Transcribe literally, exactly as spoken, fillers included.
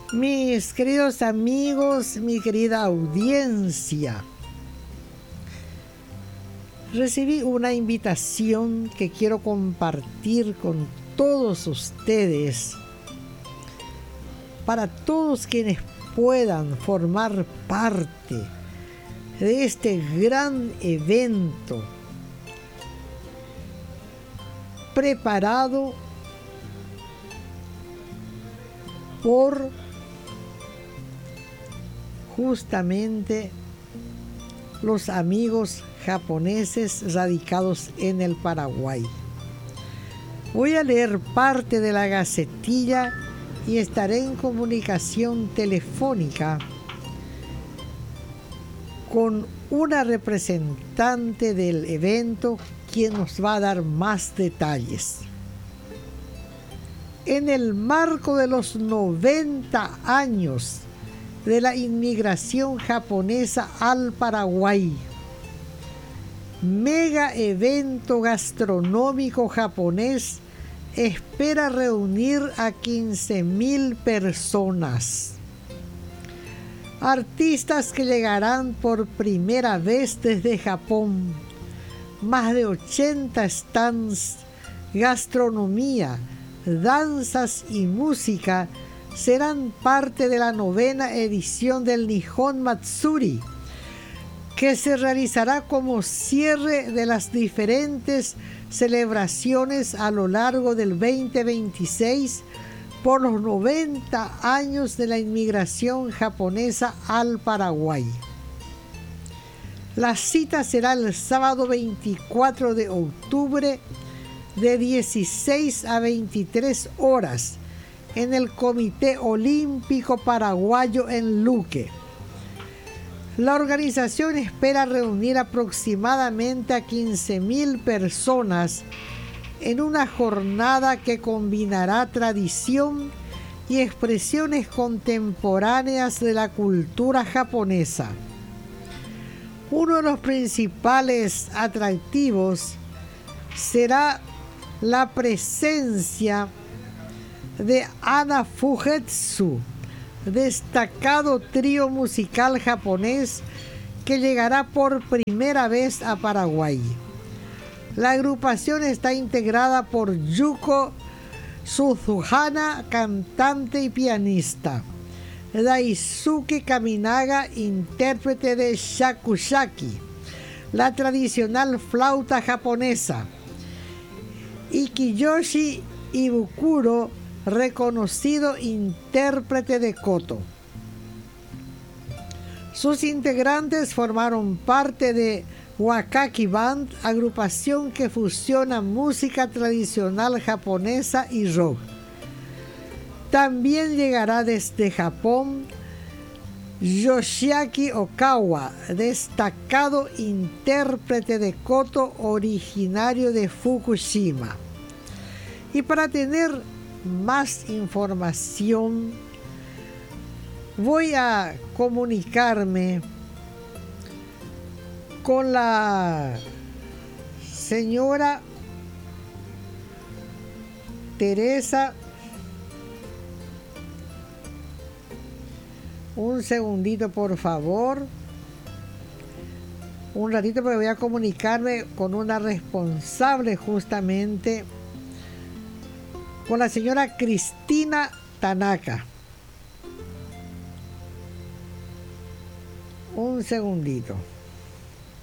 Mis queridos amigos, mi querida audiencia, recibí una invitación que quiero compartir con todos ustedes, para todos quienes puedan formar parte de este gran evento preparado por justamente los amigos japoneses radicados en el Paraguay. Voy a leer parte de la gacetilla y estaré en comunicación telefónica con una representante del evento, quien nos va a dar más detalles. En el marco de los noventa años de la inmigración japonesa al Paraguay, mega evento gastronómico japonés espera reunir a quince mil personas. Artistas que llegarán por primera vez desde Japón, más de ochenta stands, gastronomía, danzas y música serán parte de la novena edición del Nihon Matsuri, que se realizará como cierre de las diferentes celebraciones a lo largo del veinte veintiséis por los noventa años de la inmigración japonesa al Paraguay. La cita será el sábado veinticuatro de octubre de dieciséis a veintitrés horas en el Comité Olímpico Paraguayo en Luque. La organización espera reunir aproximadamente a quince mil personas en una jornada que combinará tradición y expresiones contemporáneas de la cultura japonesa. Uno de los principales atractivos será la presencia de Ana Fugetsu, destacado trío musical japonés que llegará por primera vez a Paraguay. La agrupación está integrada por Yuko Suzuhana, cantante y pianista, Daisuke Kaminaga, intérprete de shakushaki, la tradicional flauta japonesa, y Kiyoshi Ibukuro, reconocido intérprete de koto. Sus integrantes formaron parte de Wakaki Band, agrupación que fusiona música tradicional japonesa y rock. También llegará desde Japón Yoshiaki Okawa, destacado intérprete de koto originario de Fukushima. Y para tener más información, voy a comunicarme con la señora Teresa. Un segundito, por favor. Un ratito, porque voy a comunicarme con una responsable justamente, con la señora Cristina Tanaka. Un segundito.